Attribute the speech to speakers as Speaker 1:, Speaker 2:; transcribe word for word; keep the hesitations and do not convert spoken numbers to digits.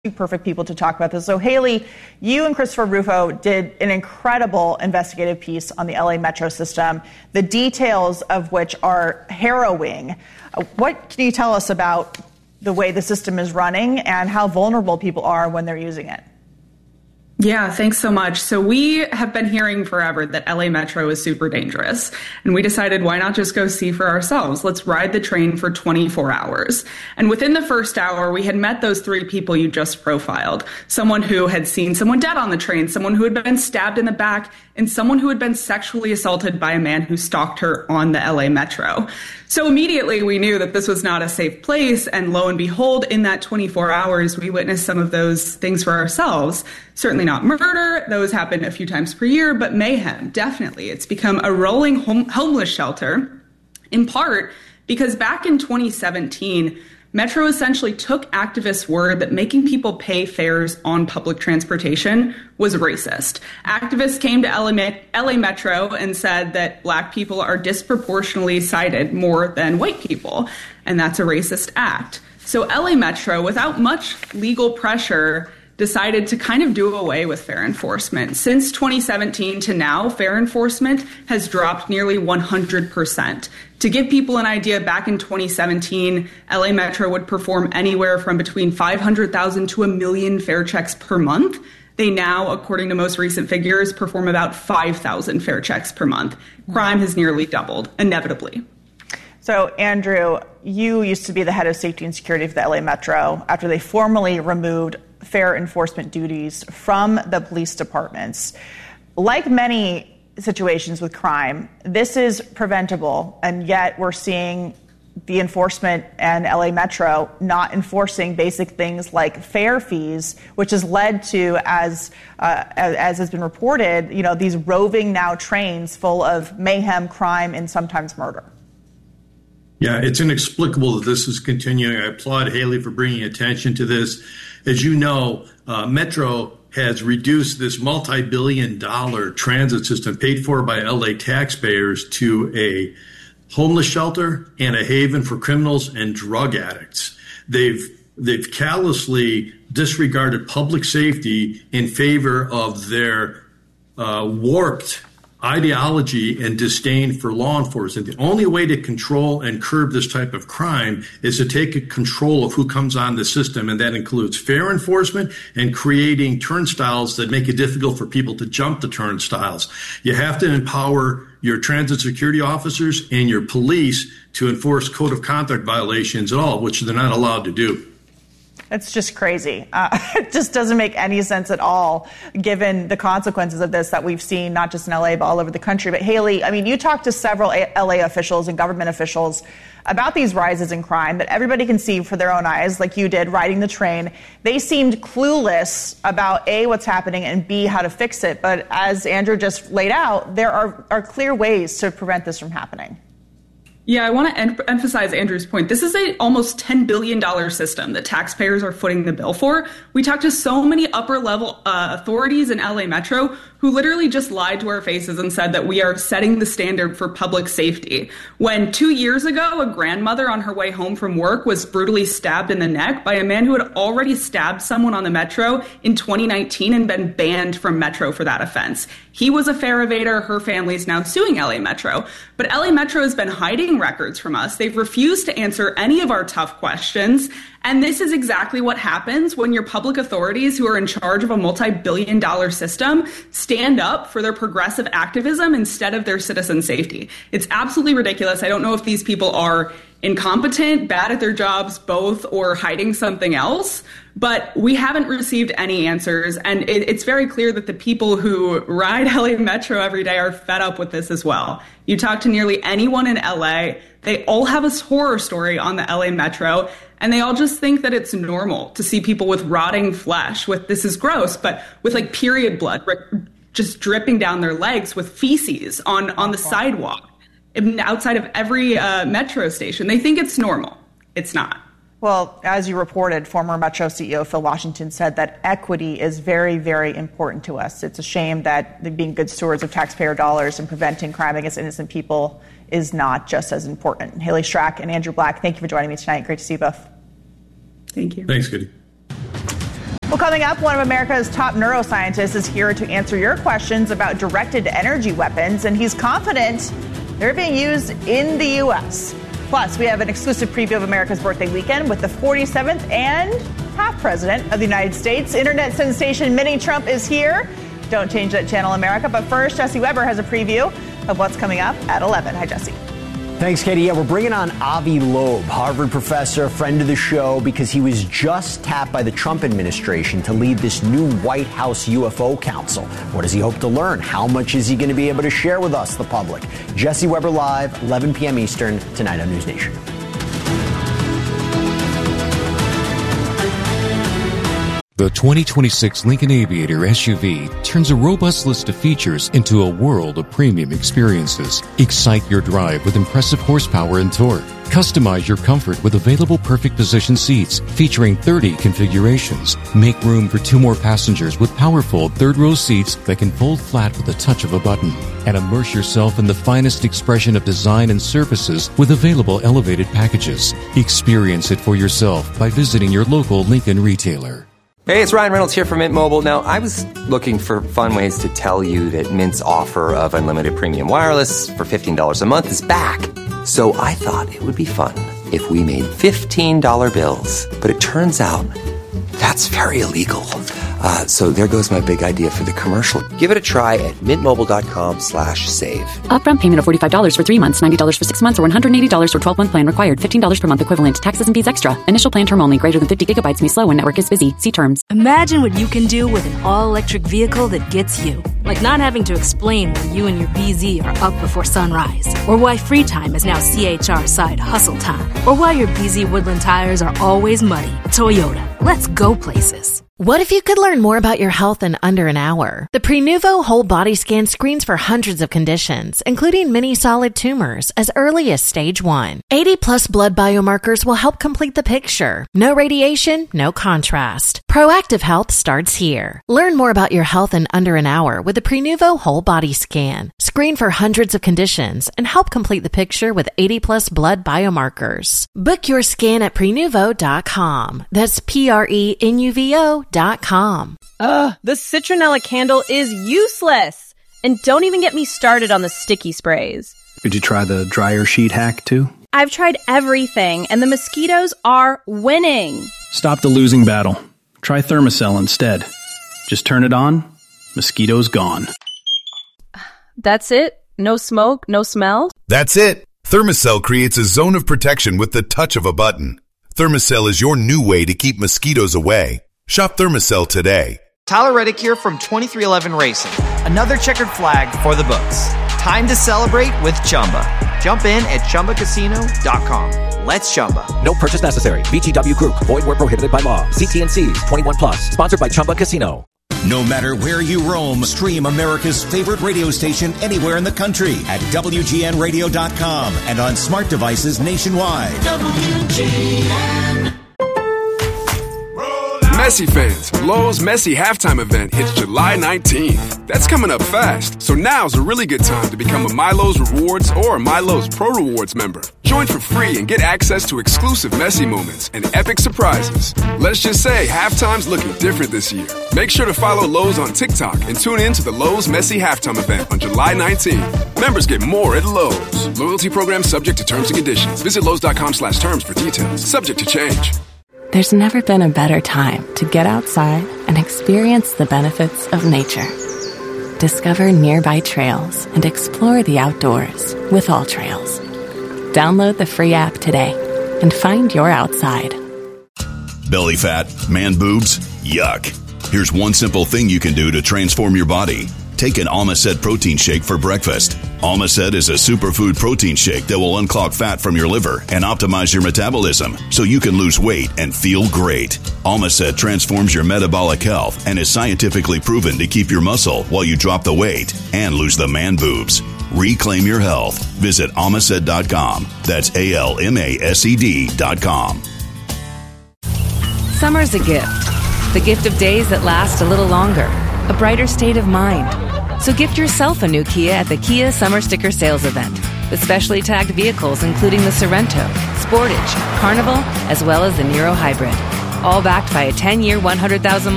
Speaker 1: Two perfect people to talk about this. So, Haley, you and Christopher Rufo did an incredible investigative piece on the L A Metro system, the details of which are harrowing. Uh, what can you tell us about the way the system is running and how vulnerable people are when they're using it?
Speaker 2: Yeah, thanks so much. So we have been hearing forever that L A Metro is super dangerous. And we decided, why not just go see for ourselves? Let's ride the train for twenty-four hours. And within the first hour, we had met those three people you just profiled. Someone who had seen someone dead on the train, someone who had been stabbed in the back, and someone who had been sexually assaulted by a man who stalked her on the L A Metro. So immediately we knew that this was not a safe place. And lo and behold, in that twenty-four hours, we witnessed some of those things for ourselves. Certainly not murder. Those happen a few times per year, but mayhem, definitely. It's become a rolling home- homeless shelter, in part because back in twenty seventeen, Metro essentially took activists' word that making people pay fares on public transportation was racist. Activists came to L A Metro and said that black people are disproportionately cited more than white people, and that's a racist act. So L A Metro, without much legal pressure, decided to kind of do away with fare enforcement. Since twenty seventeen to now, fare enforcement has dropped nearly one hundred percent. To give people an idea, back in twenty seventeen, L A Metro would perform anywhere from between five hundred thousand to a million fare checks per month. They now, according to most recent figures, perform about five thousand fare checks per month. Crime has nearly doubled, inevitably.
Speaker 1: So, Andrew, you used to be the head of safety and security for the L A Metro after they formally removed fare enforcement duties from the police departments. Like many situations with crime, this is preventable, and yet we're seeing the enforcement and L A Metro not enforcing basic things like fare fees, which has led to, as uh, as, as has been reported, you know, these roving now trains full of mayhem, crime, and sometimes murder.
Speaker 3: Yeah, it's inexplicable that this is continuing. I applaud Haley for bringing attention to this. As you know, uh, Metro has reduced this multi-billion dollar transit system paid for by L A taxpayers to a homeless shelter and a haven for criminals and drug addicts. They've they've callously disregarded public safety in favor of their uh, warped ideology and disdain for law enforcement. The only way to control and curb this type of crime is to take control of who comes on the system, and that includes fare enforcement and creating turnstiles that make it difficult for people to jump the turnstiles. You have to empower your transit security officers and your police to enforce code of conduct violations at all, which they're not allowed to do.
Speaker 1: It's just crazy. Uh, it just doesn't make any sense at all, given the consequences of this that we've seen, not just in L A, but all over the country. But Haley, I mean, you talked to several L A officials and government officials about these rises in crime that everybody can see for their own eyes, like you did, riding the train. They seemed clueless about, A, what's happening, and B, how to fix it. But as Andrew just laid out, there are, are clear ways to prevent this from happening.
Speaker 2: Yeah, I want to em- emphasize Andrew's point. This is a almost ten billion dollars system that taxpayers are footing the bill for. We talked to so many upper-level uh, authorities in L A Metro who literally just lied to our faces and said that we are setting the standard for public safety. When two years ago, a grandmother on her way home from work was brutally stabbed in the neck by a man who had already stabbed someone on the Metro in twenty nineteen and been banned from Metro for that offense. He was a fare evader. Her family is now suing L A Metro. But L A Metro has been hiding records from us. They've refused to answer any of our tough questions. And this is exactly what happens when your public authorities, who are in charge of a multi-billion dollar system, stand up for their progressive activism instead of their citizen safety. It's absolutely ridiculous. I don't know if these people are incompetent, bad at their jobs, both, or hiding something else. But we haven't received any answers. And it, it's very clear that the people who ride L A Metro every day are fed up with this as well. You talk to nearly anyone in L A, they all have a horror story on the L A Metro. And they all just think that it's normal to see people with rotting flesh, with, this is gross, but with like period blood just dripping down their legs, with feces on, on the sidewalk outside of every uh, Metro station. They think it's normal. It's not.
Speaker 1: Well, as you reported, former Metro C E O Phil Washington said that equity is very, very important to us. It's a shame that being good stewards of taxpayer dollars and preventing crime against innocent people is not just as important. Haley Strack and Andrew Black, thank you for joining me tonight. Great to see you both.
Speaker 2: Thank you.
Speaker 3: Thanks, Goody.
Speaker 1: Well, coming up, one of America's top neuroscientists is here to answer your questions about directed energy weapons, and he's confident they're being used in the U S. Plus, we have an exclusive preview of America's birthday weekend with the forty-seventh and half president of the United States. Internet sensation Mini Trump is here. Don't change that channel, America. But first, Jesse Weber has a preview of what's coming up at eleven. Hi, Jesse.
Speaker 4: Thanks, Katie. Yeah, we're bringing on Avi Loeb, Harvard professor, friend of the show, because he was just tapped by the Trump administration to lead this new White House U F O Council. What does he hope to learn? How much is he going to be able to share with us, the public? Jesse Weber live, eleven p.m. Eastern, tonight on News Nation.
Speaker 5: The twenty twenty-six Lincoln Aviator S U V turns a robust list of features into a world of premium experiences. Excite your drive with impressive horsepower and torque. Customize your comfort with available perfect position seats featuring thirty configurations. Make room for two more passengers with powerful third-row seats that can fold flat with the touch of a button. And immerse yourself in the finest expression of design and services with available elevated packages. Experience it for yourself by visiting your local Lincoln retailer.
Speaker 6: Hey, it's Ryan Reynolds here from Mint Mobile. Now, I was looking for fun ways to tell you that Mint's offer of unlimited premium wireless for fifteen dollars a month is back. So I thought it would be fun if we made fifteen dollar bills. But it turns out that's very illegal. Uh, so there goes my big idea for the commercial. Give it a try at mintmobile.com slash save.
Speaker 7: Upfront payment of forty-five dollars for three months, ninety dollars for six months, or one hundred eighty dollars for twelve-month plan required. fifteen dollars per month equivalent. Taxes and fees extra. Initial plan term only. Greater than fifty gigabytes may slow when network is busy. See terms.
Speaker 8: Imagine what you can do with an all-electric vehicle that gets you. Like not having to explain why you and your B Z are up before sunrise. Or why free time is now C H R side hustle time. Or why your B Z Woodland tires are always muddy. Toyota. Let's go places.
Speaker 9: What if you could learn more about your health in under an hour? The Prenuvo Whole Body Scan screens for hundreds of conditions, including many solid tumors, as early as stage one. eighty plus blood biomarkers will help complete the picture. No radiation, no contrast. Proactive health starts here. Learn more about your health in under an hour with the Prenuvo Whole Body Scan. Screen for hundreds of conditions and help complete the picture with eighty plus blood biomarkers. Book your scan at prenuvo dot com. That's P R E N U V O dot com.
Speaker 10: Ugh, the citronella candle is useless. And don't even get me started on the sticky sprays.
Speaker 11: Did you try the dryer sheet hack too?
Speaker 10: I've tried everything, and the mosquitoes are winning.
Speaker 11: Stop the losing battle. Try Thermacell instead. Just turn it on, mosquitoes gone.
Speaker 10: That's it? No smoke, no smell?
Speaker 12: That's it. Thermacell creates a zone of protection with the touch of a button. Thermacell is your new way to keep mosquitoes away. Shop Thermacell today.
Speaker 13: Tyler Reddick here from twenty-three eleven Racing. Another checkered flag for the books. Time to celebrate with Chumba. Jump in at Chumba Casino dot com. Let's Chumba.
Speaker 14: No purchase necessary. V G W Group. Void where prohibited by law. See T and C's. twenty-one plus. Sponsored by Chumba Casino.
Speaker 15: No matter where you roam, stream America's favorite radio station anywhere in the country at W G N radio dot com and on smart devices nationwide. W G N.
Speaker 16: Messi fans, Lowe's Messi halftime event hits July nineteenth. That's coming up fast, so now's a really good time to become a MyLowe's Rewards or a MyLowe's Pro Rewards member. Join for free and get access to exclusive Messi moments and epic surprises. Let's just say halftime's looking different this year. Make sure to follow Lowe's on TikTok and tune in to the Lowe's Messi halftime event on July nineteenth. Members get more at Lowe's. Loyalty program subject to terms and conditions. Visit Lowe's dot com slash terms for details. Subject to change.
Speaker 17: There's never been a better time to get outside and experience the benefits of nature. Discover nearby trails and explore the outdoors with All Trails. Download the free app today and find your outside.
Speaker 12: Belly fat, man boobs, yuck. Here's one simple thing you can do to transform your body. Take an Almacet protein shake for breakfast. Almacet is a superfood protein shake that will unclog fat from your liver and optimize your metabolism so you can lose weight and feel great. Almacet transforms your metabolic health and is scientifically proven to keep your muscle while you drop the weight and lose the man boobs. Reclaim your health. Visit almacet dot com. That's A L M A S E D dot com.
Speaker 18: Summer's a gift. The gift of days that last a little longer. A brighter state of mind. So gift yourself a new Kia at the Kia Summer Sticker Sales Event with specially tagged vehicles including the Sorento, Sportage, Carnival, as well as the Niro Hybrid. All backed by a ten-year, one hundred thousand